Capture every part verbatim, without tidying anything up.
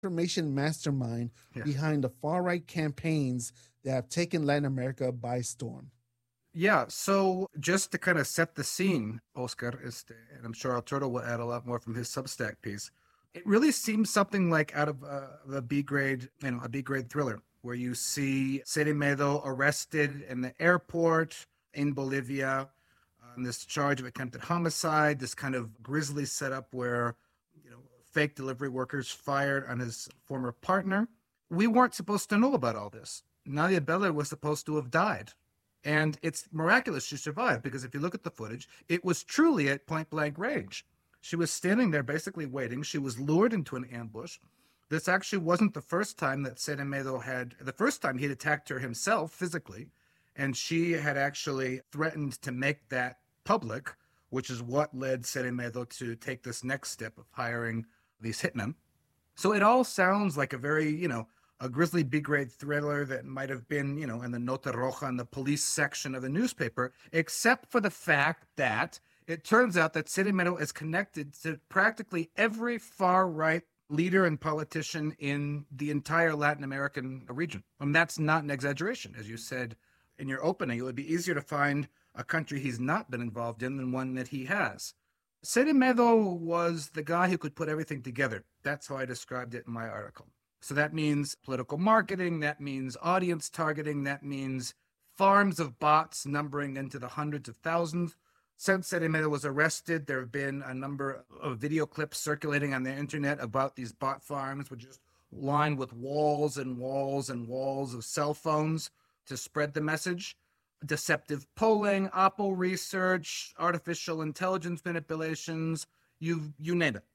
information mastermind Yeah. behind the far right campaigns that have taken Latin America by storm. Yeah, so just to kind of set the scene, Oscar, este, and I'm sure Arturo will add a lot more from his Substack piece. It really seems something like out of uh, a B grade, you know, a B grade thriller, where you see Cerimedo arrested in the airport in Bolivia on this charge of attempted homicide. This kind of grisly setup where, you know, fake delivery workers fired on his former partner. We weren't supposed to know about all this. Nadia Beller was supposed to have died. And it's miraculous she survived, because if you look at the footage, it was truly at point blank range. She was standing there basically waiting. She was lured into an ambush. This actually wasn't the first time that Cerimedo had, the first time he'd attacked her himself physically. And she had actually threatened to make that public, which is what led Cerimedo to take this next step of hiring these hitmen. So it all sounds like a very, you know, a grisly B-grade thriller that might have been, you know, in the Nota Roja in the police section of the newspaper, except for the fact that it turns out that Cerimedo is connected to practically every far-right leader and politician in the entire Latin American region. And that's not an exaggeration. As you said in your opening, it would be easier to find a country he's not been involved in than one that he has. Cerimedo was the guy who could put everything together. That's how I described it in my article. So that means political marketing, that means audience targeting, that means farms of bots numbering into the hundreds of thousands. Since Cerimedo was arrested, there have been a number of video clips circulating on the internet about these bot farms, which is lined with walls and walls and walls of cell phones to spread the message. Deceptive polling, Oppo research, artificial intelligence manipulations, you you name it.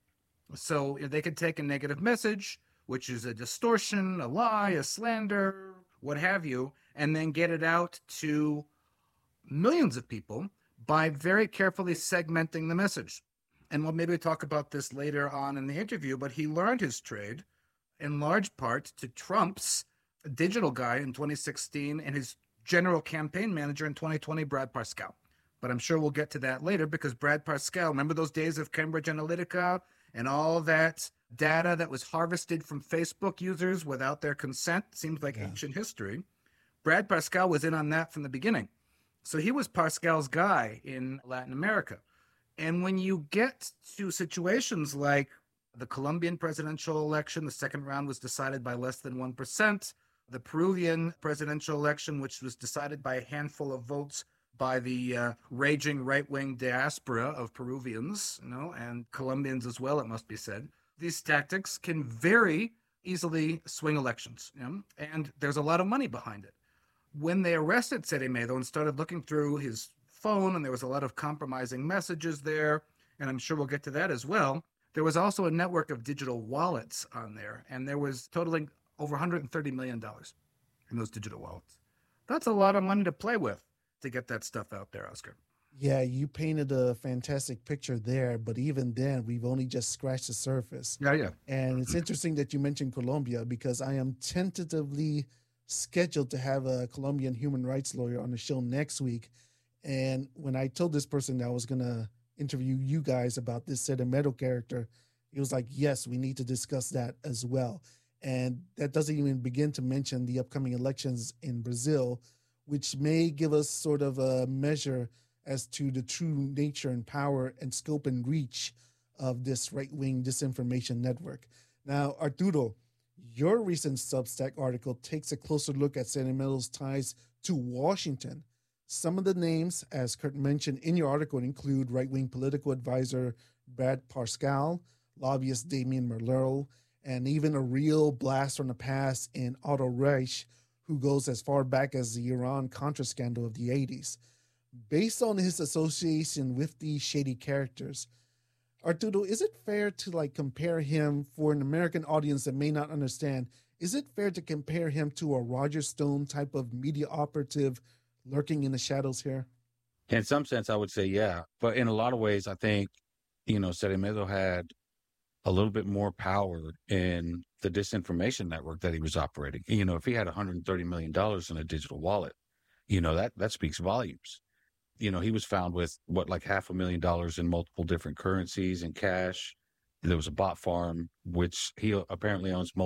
So they could take a negative message, which is a distortion, a lie, a slander, what have you, and then get it out to millions of people by very carefully segmenting the message. And we'll maybe talk about this later on in the interview, but he learned his trade in large part to Trump's digital guy in twenty sixteen and his general campaign manager in twenty twenty, Brad Parscale. But I'm sure we'll get to that later, because Brad Parscale, remember those days of Cambridge Analytica and all that data that was harvested from Facebook users without their consent? Seems like yeah. ancient history. Brad Parscale was in on that from the beginning. So he was Parscale's guy in Latin America. And when you get to situations like the Colombian presidential election, the second round was decided by less than one percent. The Peruvian presidential election, which was decided by a handful of votes by the uh, raging right-wing diaspora of Peruvians, you know, and Colombians as well, it must be said. These tactics can very easily swing elections, you know, and there's a lot of money behind it. When they arrested Cerimedo and started looking through his phone, and there was a lot of compromising messages there, and I'm sure we'll get to that as well, there was also a network of digital wallets on there, and there was totaling over one hundred thirty million dollars in those digital wallets. That's a lot of money to play with to get that stuff out there, Oscar. Yeah, you painted a fantastic picture there, but even then, we've only just scratched the surface. Yeah, yeah. And it's interesting that you mentioned Colombia, because I am tentatively scheduled to have a Colombian human rights lawyer on the show next week. And when I told this person that I was going to interview you guys about this Cerimedo character, he was like, yes, we need to discuss that as well. And that doesn't even begin to mention the upcoming elections in Brazil, which may give us sort of a measure as to the true nature and power and scope and reach of this right-wing disinformation network. Now, Arturo, your recent Substack article takes a closer look at Cerimedo's ties to Washington. Some of the names, as Kurt mentioned in your article, include right-wing political advisor Brad Parscale, lobbyist Damian Merleau, and even a real blast from the past in Otto Reich, who goes as far back as the Iran-Contra scandal of the eighties. Based on his association with these shady characters, Arturo, is it fair to like compare him, for an American audience that may not understand, is it fair to compare him to a Roger Stone type of media operative lurking in the shadows here? In some sense, I would say, yeah. But in a lot of ways, I think, you know, Cerimedo had a little bit more power in the disinformation network that he was operating. You know, if he had one hundred thirty million dollars in a digital wallet, you know, that, that speaks volumes. You know, he was found with what, like half a million dollars in multiple different currencies and cash. there was a bot farm, which he apparently owns